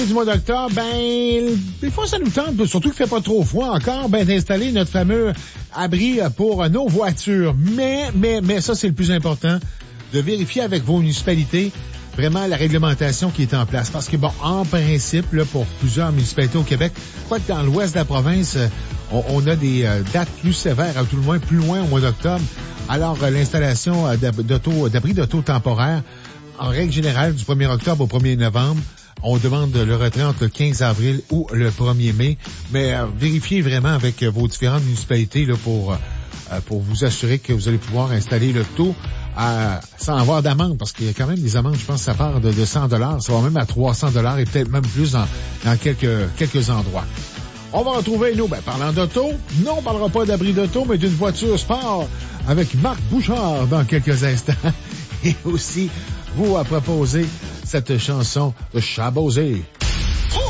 Du mois d'octobre, des fois ça nous tente, surtout qu'il fait pas trop froid encore, d'installer notre fameux abri pour nos voitures. Mais ça c'est le plus important, de vérifier avec vos municipalités vraiment la réglementation qui est en place. Parce que en principe, là, pour plusieurs municipalités au Québec, quoi que dans l'ouest de la province, on a des dates plus sévères, à tout le moins plus loin au mois d'octobre. Alors, l'installation d'abris d'auto temporaires, en règle générale, du 1er octobre au 1er novembre, on demande le retrait entre le 15 avril ou le 1er mai. Mais vérifiez vraiment avec vos différentes municipalités là, pour vous assurer que vous allez pouvoir installer le tout sans avoir d'amende. Parce qu'il y a quand même des amendes, je pense que ça part de $100, ça va même à $300 et peut-être même plus dans quelques endroits. On va retrouver, nous, parlant d'auto, non, on parlera pas d'abri d'auto, mais d'une voiture sport avec Marc Bouchard dans quelques instants. Et aussi, vous à proposer cette chanson de Chabosé.